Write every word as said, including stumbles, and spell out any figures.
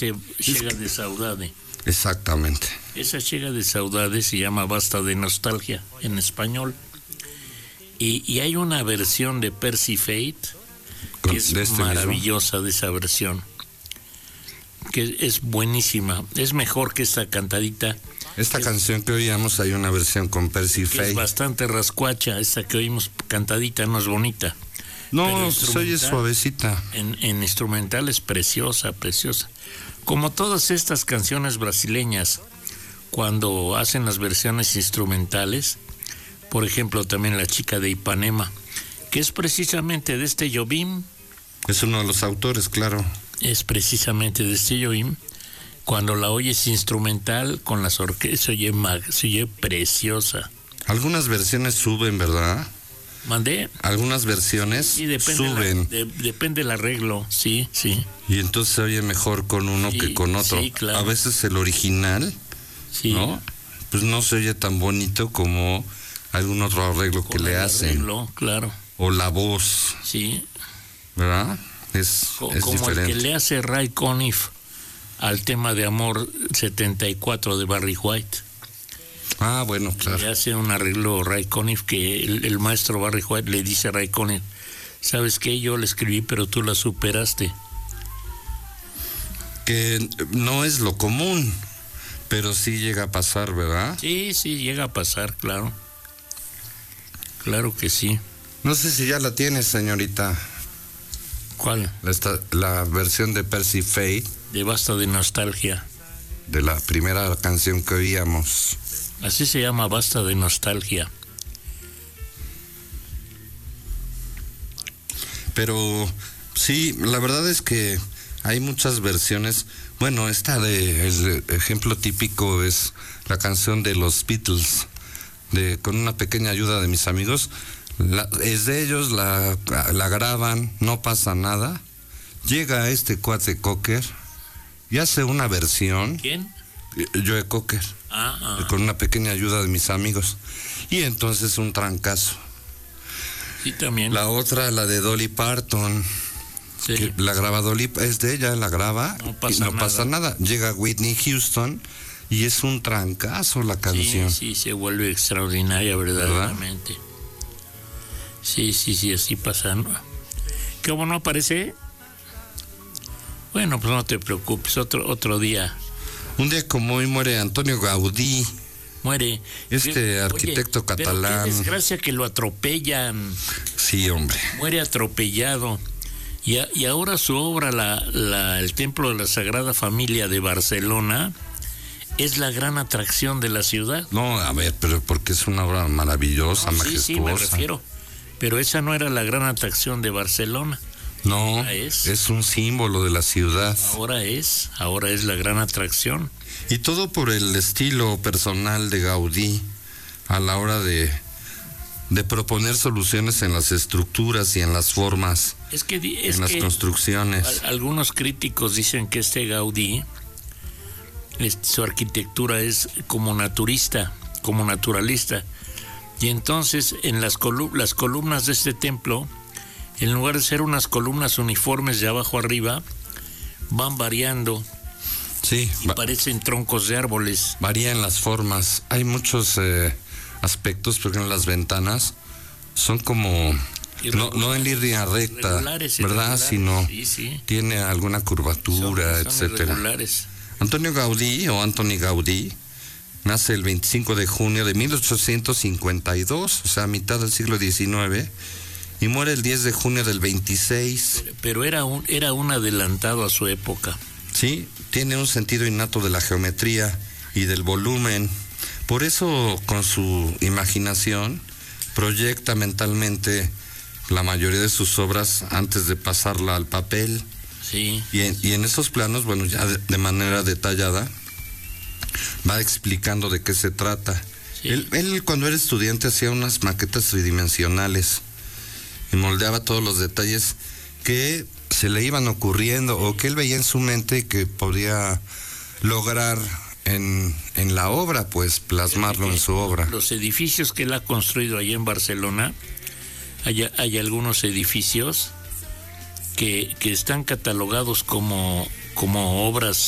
este Chega de Saudade. Exactamente. Esa Chega de Saudade se llama Basta de Nostalgia en español. Y, y hay una versión de Percy Fate que es de este maravillosa mismo. de esa versión. Que es buenísima. Es mejor que esta cantadita. Esta es, canción que oíamos hay una versión con Percy Fate. Es bastante rascuacha. Esta que oímos cantadita no es bonita. No, se oye suavecita. En, en instrumental es preciosa, preciosa. Como todas estas canciones brasileñas, cuando hacen las versiones instrumentales, por ejemplo, también La Chica de Ipanema, que es precisamente de este Jobim. Es uno de los autores, claro. Es precisamente de este Jobim. Cuando la oyes instrumental con las orquestas, se oye, se oye preciosa. Algunas versiones suben, ¿verdad? ¿Mandé? Algunas versiones sí, depende suben. La, de, depende del arreglo, sí, sí. Y entonces se oye mejor con uno sí, que con otro. Sí, claro. A veces el original, sí. ¿no? Pues no se oye tan bonito como algún otro arreglo con que le hacen. Arreglo, claro. O la voz. Sí. ¿Verdad? Es, Co- es como diferente. el que le hace Ray Conniff al tema de Amor setenta y cuatro de Barry White. Ah, bueno, claro. Le hace un arreglo Ray Conniff que el, el maestro Barry White le dice a Ray Conniff, ¿sabes qué? Yo la escribí, pero tú la superaste. Que no es lo común, pero sí llega a pasar, ¿verdad? Sí, sí, llega a pasar, claro. Claro que sí. No sé si ya la tienes, señorita. ¿Cuál? Esta, la versión de Percy Fate. De Basta de Nostalgia. De la primera canción que oíamos. Así se llama, Basta de Nostalgia. Pero sí, la verdad es que hay muchas versiones. Bueno, esta de el ejemplo típico es la canción de los Beatles, de con una pequeña ayuda de mis amigos. La, es de ellos, la, la graban, no pasa nada. Llega este cuate Cocker y hace una versión. ¿Quién? Joe Cocker. Ah, ah. Con una pequeña ayuda de mis amigos. Y entonces un trancazo. Sí, también. La otra, la de Dolly Parton. Sí. Que la graba Dolly, es de ella, la graba. No pasa y no nada. pasa nada. Llega Whitney Houston y es un trancazo la canción. Sí, sí, se vuelve extraordinaria, verdaderamente. ¿verdad? Sí, sí, sí, así pasa. ¿Cómo no aparece? Bueno, pues no te preocupes, otro otro día. Un día como hoy muere Antonio Gaudí. Muere. Este Oye, arquitecto catalán. Pero qué desgracia que lo atropellan. Sí, hombre. Muere atropellado. Y, a, y ahora su obra, la, la, el Templo de la Sagrada Familia de Barcelona, es la gran atracción de la ciudad. No, a ver, pero porque es una obra maravillosa, no, majestuosa. Sí, sí, me refiero. Pero esa no era la gran atracción de Barcelona. No, es. es un símbolo de la ciudad. Ahora es, ahora es la gran atracción. Y todo por el estilo personal de Gaudí a la hora de, de proponer soluciones en las estructuras y en las formas, es que, es en las que construcciones. A, algunos críticos dicen que este Gaudí, este, su arquitectura es como naturista, como naturalista. Y entonces en las, colum- las columnas de este templo, en lugar de ser unas columnas uniformes de abajo arriba, van variando. Sí. Y va- parecen troncos de árboles. Varían las formas. Hay muchos eh, aspectos, porque en las ventanas son como, no, no en línea recta, irregulares, ¿verdad? irregulares. Sino sí, sí. tiene alguna curvatura, son, son etcétera. irregulares. Antonio Gaudí, o Antoni Gaudí, nace el veinticinco de junio de mil ochocientos cincuenta y dos, o sea, a mitad del siglo diecinueve, y muere el diez de junio del veintiséis. Pero, pero era un era un adelantado a su época. Sí, tiene un sentido innato de la geometría y del volumen. Por eso, con su imaginación, proyecta mentalmente la mayoría de sus obras antes de pasarla al papel. Sí. Y en, y en esos planos, bueno, ya de, de manera detallada, va explicando de qué se trata. Sí. Él, él, cuando era estudiante, hacía unas maquetas tridimensionales y moldeaba todos los detalles que se le iban ocurriendo o que él veía en su mente y que podía lograr en, en la obra, pues plasmarlo en su obra. Los edificios que él ha construido allá en Barcelona, hay, hay algunos edificios que, que están catalogados como, como obras